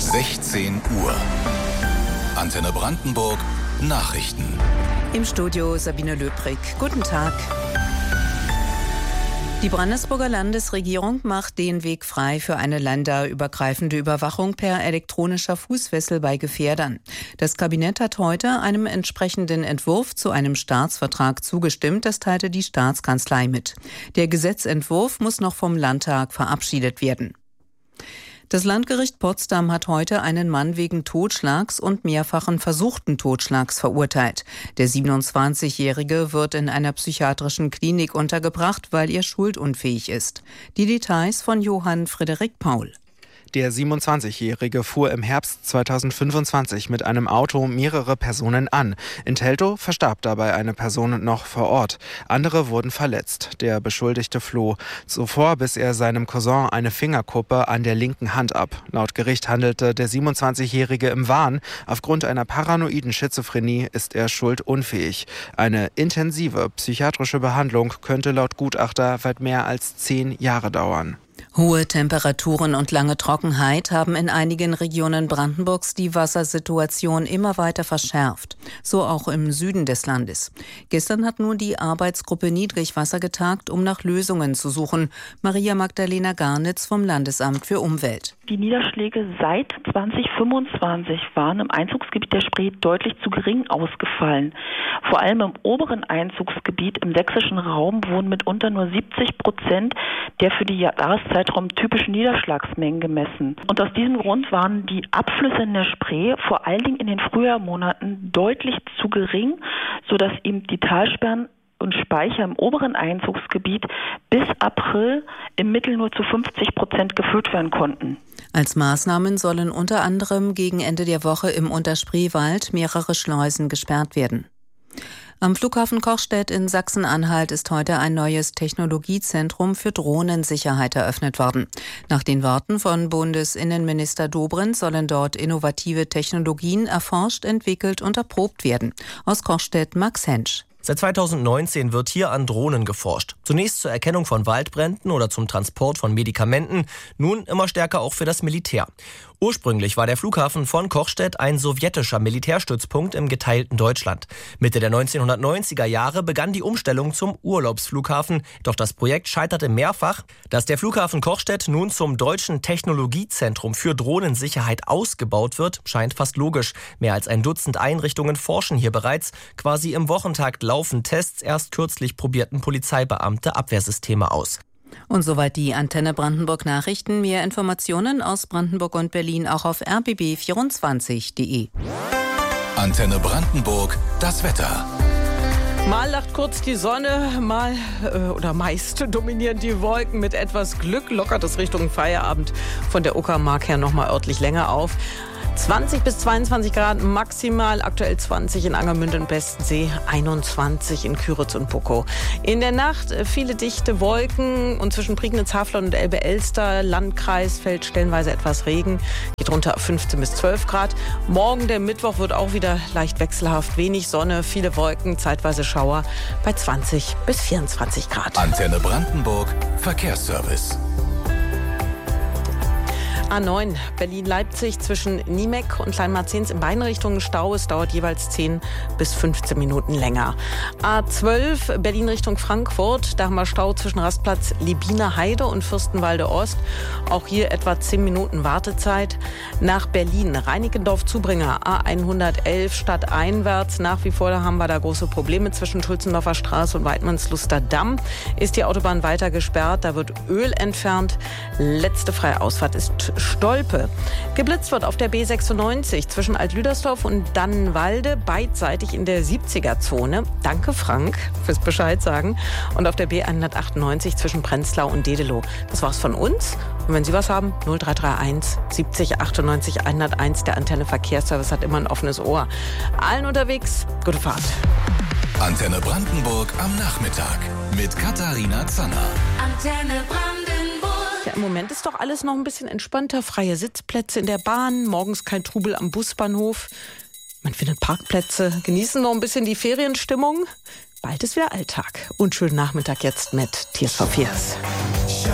16 Uhr. Antenne Brandenburg Nachrichten. Im Studio Sabine Löbrig. Guten Tag. Die Brandenburger Landesregierung macht den Weg frei für eine länderübergreifende Überwachung per elektronischer Fußfessel bei Gefährdern. Das Kabinett hat heute einem entsprechenden Entwurf zu einem Staatsvertrag zugestimmt, das teilte die Staatskanzlei mit. Der Gesetzentwurf muss noch vom Landtag verabschiedet werden. Das Landgericht Potsdam hat heute einen Mann wegen Totschlags und mehrfachen versuchten Totschlags verurteilt. Der 27-Jährige wird in einer psychiatrischen Klinik untergebracht, weil er schuldunfähig ist. Die Details von Johann Friederik Paul. Der 27-Jährige fuhr im Herbst 2025 mit einem Auto mehrere Personen an. In Teltow verstarb dabei eine Person noch vor Ort. Andere wurden verletzt. Der Beschuldigte floh. Zuvor biss er seinem Cousin eine Fingerkuppe an der linken Hand ab. Laut Gericht handelte der 27-Jährige im Wahn. Aufgrund einer paranoiden Schizophrenie ist er schuldunfähig. Eine intensive psychiatrische Behandlung könnte laut Gutachter weit mehr als 10 Jahre dauern. Hohe Temperaturen und lange Trockenheit haben in einigen Regionen Brandenburgs die Wassersituation immer weiter verschärft. So auch im Süden des Landes. Gestern hat nun die Arbeitsgruppe Niedrigwasser getagt, um nach Lösungen zu suchen. Maria Magdalena Garnitz vom Landesamt für Umwelt. Die Niederschläge seit 2025 waren im Einzugsgebiet der Spree deutlich zu gering ausgefallen. Vor allem im oberen Einzugsgebiet im sächsischen Raum wurden mitunter nur 70% der für die Jahreszeitraum typischen Niederschlagsmengen gemessen. Und aus diesem Grund waren die Abflüsse in der Spree vor allen Dingen in den Frühjahrmonaten deutlich zu gering, sodass ihm die Talsperren und Speicher im oberen Einzugsgebiet bis April im Mittel nur zu 50% gefüllt werden konnten. Als Maßnahmen sollen unter anderem gegen Ende der Woche im Unterspreewald mehrere Schleusen gesperrt werden. Am Flughafen Kochstedt in Sachsen-Anhalt ist heute ein neues Technologiezentrum für Drohnensicherheit eröffnet worden. Nach den Worten von Bundesinnenminister Dobrindt sollen dort innovative Technologien erforscht, entwickelt und erprobt werden. Aus Kochstedt Max Hensch. Seit 2019 wird hier an Drohnen geforscht. Zunächst zur Erkennung von Waldbränden oder zum Transport von Medikamenten, nun immer stärker auch für das Militär. Ursprünglich war der Flughafen von Kochstedt ein sowjetischer Militärstützpunkt im geteilten Deutschland. Mitte der 1990er Jahre begann die Umstellung zum Urlaubsflughafen, doch das Projekt scheiterte mehrfach. Dass der Flughafen Kochstedt nun zum deutschen Technologiezentrum für Drohnensicherheit ausgebaut wird, scheint fast logisch. Mehr als ein Dutzend Einrichtungen forschen hier bereits. Quasi im Wochentakt laufen Tests. Erst kürzlich probierten Polizeibeamte Abwehrsysteme aus. Und soweit die Antenne Brandenburg Nachrichten. Mehr Informationen aus Brandenburg und Berlin auch auf rbb24.de. Antenne Brandenburg, das Wetter. Mal lacht kurz die Sonne, mal oder meist dominieren die Wolken. Mit etwas Glück lockert es Richtung Feierabend von der Uckermark her nochmal örtlich länger auf. 20 bis 22 Grad maximal, aktuell 20 in Angermünde und Bestensee, 21 in Küritz und Bukow. In der Nacht viele dichte Wolken und zwischen Prignitz, Havlon und Elbe-Elster, Landkreis, fällt stellenweise etwas Regen, geht runter auf 15 bis 12 Grad. Morgen, der Mittwoch, wird auch wieder leicht wechselhaft, wenig Sonne, viele Wolken, zeitweise Schauer bei 20 bis 24 Grad. Antenne Brandenburg, Verkehrsservice. A9 Berlin-Leipzig zwischen Niemek und Kleinmarzens in beiden Richtungen Stau. Es dauert jeweils 10 bis 15 Minuten länger. A12 Berlin Richtung Frankfurt. Da haben wir Stau zwischen Rastplatz Libiner Heide und Fürstenwalde Ost. Auch hier etwa 10 Minuten Wartezeit. Nach Berlin Reinickendorf-Zubringer A111 stadteinwärts. Nach wie vor haben wir da große Probleme zwischen Schulzendorfer Straße und Weidmannsluster Damm. Ist die Autobahn weiter gesperrt. Da wird Öl entfernt. Letzte freie Ausfahrt ist Stolpe. Geblitzt wird auf der B96 zwischen Alt-Lüdersdorf und Dannenwalde, beidseitig in der 70er-Zone. Danke, Frank, fürs Bescheid sagen. Und auf der B198 zwischen Prenzlau und Dedelow. Das war's von uns. Und wenn Sie was haben, 0331 70 98 101. Der Antenne Verkehrsservice hat immer ein offenes Ohr. Allen unterwegs, gute Fahrt. Antenne Brandenburg am Nachmittag mit Katharina Zanner. Antenne Brandenburg. Ja, im Moment ist doch alles noch ein bisschen entspannter. Freie Sitzplätze in der Bahn, morgens kein Trubel am Busbahnhof. Man findet Parkplätze, genießen noch ein bisschen die Ferienstimmung. Bald ist wieder Alltag. Und schönen Nachmittag jetzt mit Tears for Fears.